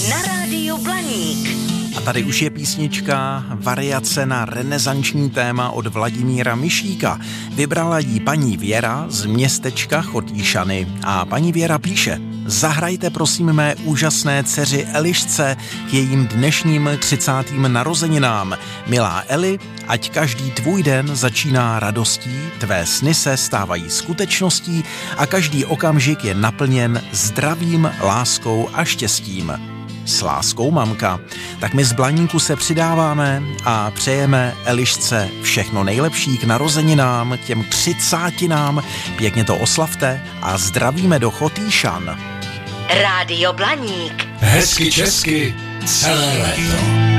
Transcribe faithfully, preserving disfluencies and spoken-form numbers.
na rádiu Blaník. A tady už je písnička, variace na renesanční téma od Vladimíra Mišíka. Vybrala jí paní Věra z městečka Chotýšany. A paní Věra píše: zahrajte prosím mé úžasné dceři Elišce k jejím dnešním třicátým narozeninám. Milá Eli, ať každý tvůj den začíná radostí, tvé sny se stávají skutečností a každý okamžik je naplněn zdravím, láskou a štěstím. S láskou, mamka. Tak my z Blaníku se přidáváme a přejeme Elišce všechno nejlepší k narozeninám, k těm třicátinám. Pěkně to oslavte a zdravíme do Chotýšan. Rádio Blaník. Hezky česky celé léto.